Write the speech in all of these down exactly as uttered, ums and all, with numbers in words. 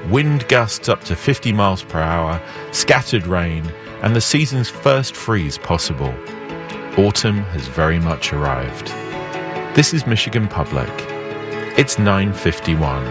Wind gusts up to fifty miles per hour, scattered rain, and the season's first freeze possible. Autumn has very much arrived. This is Michigan Public. It's nine fifty-one.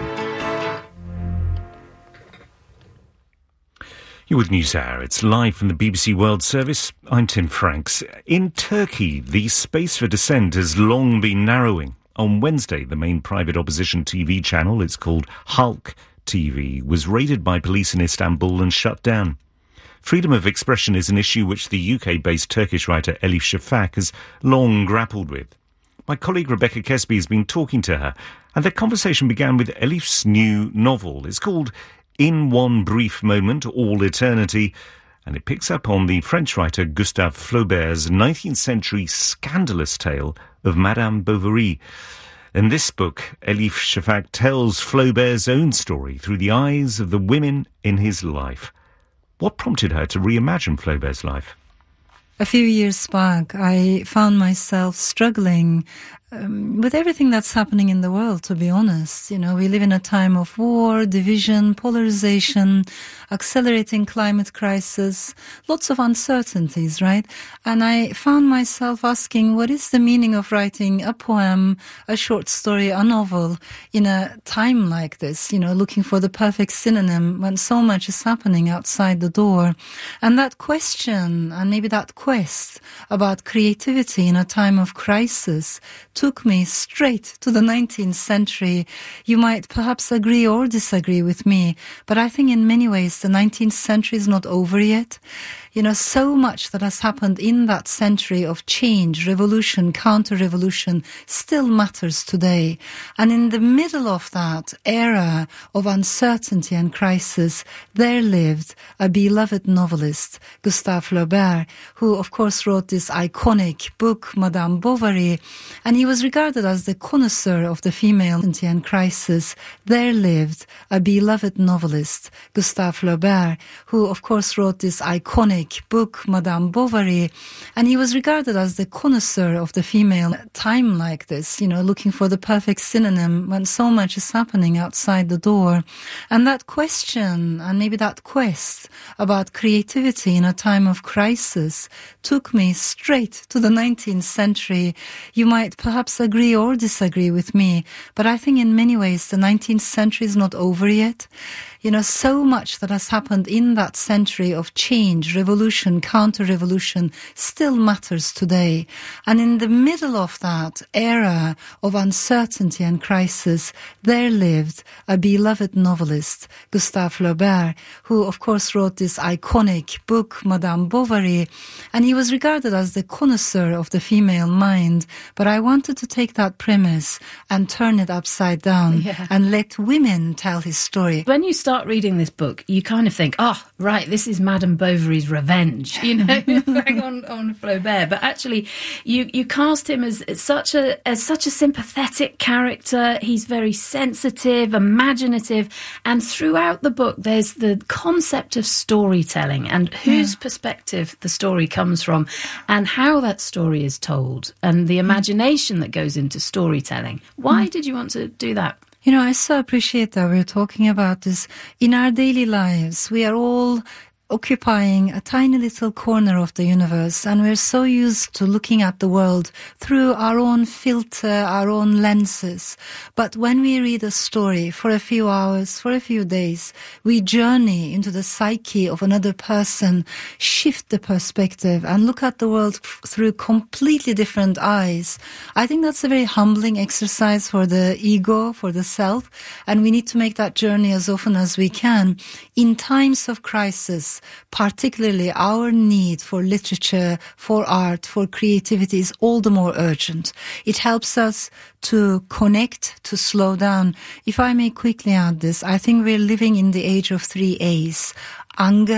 You're with NewsHour. It's live from the B B C World Service. I'm Tim Franks. In Turkey, the space for dissent has long been narrowing. On Wednesday, the main private opposition T V channel, it's called Halk T V, was raided by police in Istanbul and shut down. Freedom of expression is an issue which the U K-based Turkish writer Elif Shafak has long grappled with. My colleague Rebecca Kesby has been talking to her, and the conversation began with Elif's new novel. It's called In One Brief Moment, All Eternity, and it picks up on the French writer Gustave Flaubert's nineteenth century scandalous tale of Madame Bovary. In this book, Elif Shafak tells Flaubert's own story through the eyes of the women in his life. What prompted her to reimagine Flaubert's life? A few years back, I found myself struggling um, with everything that's happening in the world, to be honest. You know, we live in a time of war, division, polarization, accelerating climate crisis, lots of uncertainties, right? And I found myself asking, what is the meaning of writing a poem, a short story, a novel in a time like this, you know, looking for the perfect synonym when so much is happening outside the door. And that question, and maybe that quest about creativity in a time of crisis took me straight to the nineteenth century. You might perhaps agree or disagree with me, but I think in many ways the nineteenth century is not over yet. You know, so much that has happened in that century of change, revolution, counter-revolution still matters today. And in the middle of that era of uncertainty and crisis, there lived a beloved novelist, Gustave Flaubert, who of course wrote this iconic book, Madame Bovary, and he was regarded as the connoisseur of the female uncertainty and crisis. There lived a beloved novelist, Gustave Flaubert, who of course wrote this iconic book, Madame Bovary, and he was regarded as the connoisseur of the female time like this, you know, looking for the perfect synonym when so much is happening outside the door. And that question, and maybe that quest about creativity in a time of crisis took me straight to the nineteenth century. You might perhaps agree or disagree with me, but I think in many ways the nineteenth century is not over yet. You know, so much that has happened in that century of change, revolution, counter-revolution still matters today. And in the middle of that era of uncertainty and crisis, there lived a beloved novelist, Gustave Flaubert, who of course wrote this iconic book, Madame Bovary, and he was regarded as the connoisseur of the female mind. But I wanted to take that premise and turn it upside down yeah. and let women tell his story. When you start reading this book, you kind of think, oh, right, this is Madame Bovary's revenge, you know, on, on Flaubert. But actually, you, you cast him as, as such a as such a sympathetic character. He's very sensitive, imaginative, and throughout the book, there's the concept of storytelling and whose yeah. perspective the story comes from and how that story is told and the imagination that goes into storytelling. Why mm. did you want to do that? You know, I so appreciate that we're talking about this. In our daily lives, we are all occupying a tiny little corner of the universe, and we're so used to looking at the world through our own filter, our own lenses. But when we read a story for a few hours, for a few days, we journey into the psyche of another person, shift the perspective, and look at the world f- through completely different eyes. I think that's a very humbling exercise for the ego, for the self, and we need to make that journey as often as we can. In times of crisis, particularly our need for literature, for art, for creativity is all the more urgent. It helps us to connect, to slow down. If I may quickly add this, I think we're living in the age of three A's. Anger,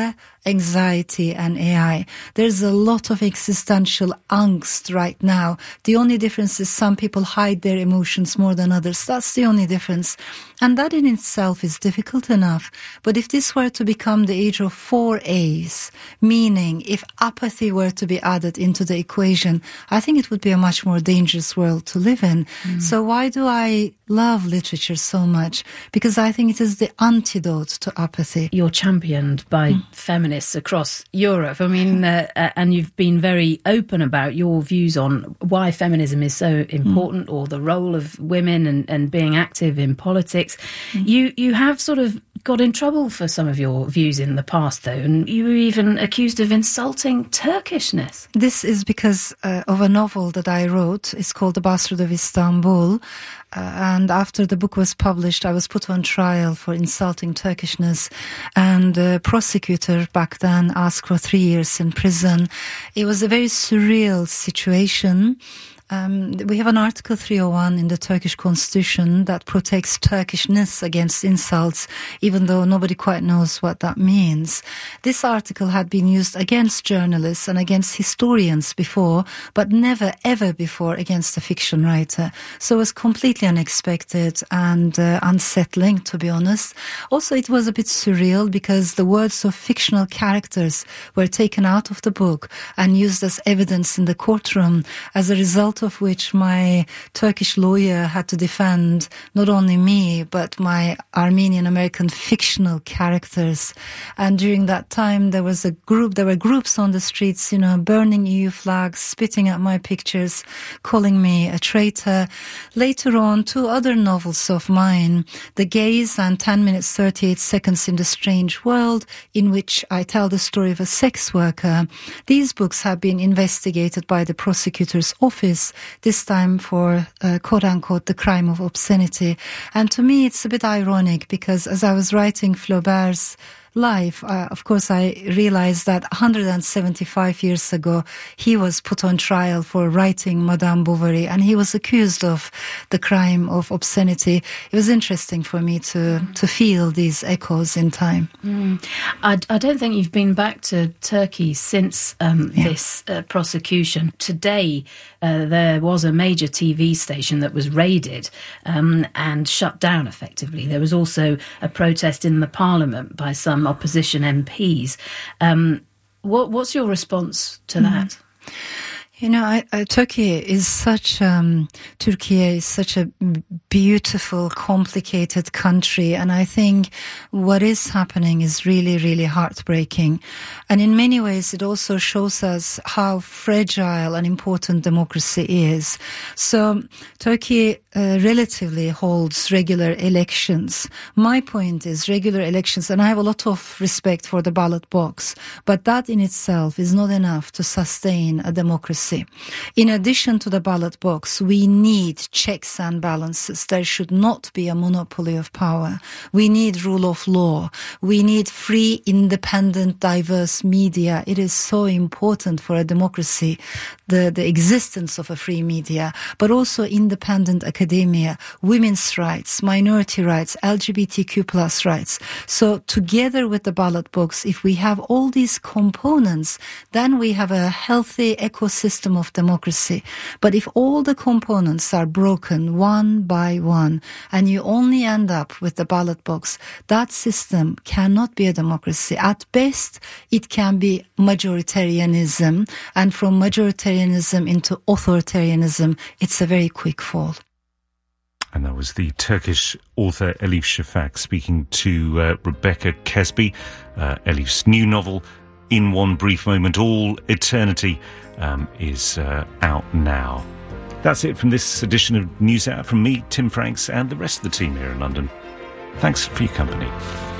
anxiety and A I. There's a lot of existential angst right now. The only difference is some people hide their emotions more than others. That's the only difference. And that in itself is difficult enough. But if this were to become the age of four A's, meaning if apathy were to be added into the equation, I think it would be a much more dangerous world to live in. Mm. So why do I love literature so much? Because I think it is the antidote to apathy. You're championed by mm. feminists across Europe. I mean, uh, and you've been very open about your views on why feminism is so important, mm. or the role of women and, and being active in politics. Mm. You you have sort of got in trouble for some of your views in the past, though, and you were even accused of insulting Turkishness. This is because uh, of a novel that I wrote. It's called The Bastard of Istanbul. Uh, and after the book was published, I was put on trial for insulting Turkishness. And the prosecutor back then asked for three years in prison. It was a very surreal situation. Um, we have an Article three oh one in the Turkish constitution that protects Turkishness against insults, even though nobody quite knows what that means. This article had been used against journalists and against historians before, but never ever before against a fiction writer. So it was completely unexpected and uh, unsettling, to be honest. Also, it was a bit surreal because the words of fictional characters were taken out of the book and used as evidence in the courtroom, as a result of which my Turkish lawyer had to defend not only me, but my Armenian-American fictional characters. And during that time, there was a group, there were groups on the streets, you know, burning E U flags, spitting at my pictures, calling me a traitor. Later on, two other novels of mine, The Gaze and ten minutes, thirty-eight seconds in the Strange World, in which I tell the story of a sex worker. These books have been investigated by the prosecutor's office, this time for uh, quote-unquote the crime of obscenity. And to me it's a bit ironic because as I was writing Flaubert's life, uh, of course I realized that one hundred seventy-five years ago he was put on trial for writing Madame Bovary and he was accused of the crime of obscenity. It was interesting for me to to feel these echoes in time. Mm. I, I don't think you've been back to Turkey since um, yeah. this uh, prosecution. Today uh, there was a major T V station that was raided um, and shut down effectively. There was also a protest in the parliament by some opposition M Ps. Um, what, what's your response to that? Mm. You know, I, I, Turkey is such, um, Turkey is such a beautiful, complicated country. And I think what is happening is really, really heartbreaking. And in many ways, it also shows us how fragile and important democracy is. So Turkey uh, relatively holds regular elections. My point is regular elections, and I have a lot of respect for the ballot box, but that in itself is not enough to sustain a democracy. In addition to the ballot box, we need checks and balances. There should not be a monopoly of power. We need rule of law. We need free, independent, diverse media. It is so important for a democracy, the, the existence of a free media, but also independent academia, women's rights, minority rights, L G B T Q plus rights. So together with the ballot box, if we have all these components, then we have a healthy ecosystem of democracy. But if all the components are broken one by one and you only end up with the ballot box, that system cannot be a democracy. At best, it can be majoritarianism, and from majoritarianism into authoritarianism, it's a very quick fall. And that was the Turkish author Elif Shafak speaking to uh, Rebecca Kesby. Uh, Elif's new novel, In One Brief Moment, All Eternity, um, is uh, out now. That's it from this edition of News Hour from me, Tim Franks, and the rest of the team here in London. Thanks for your company.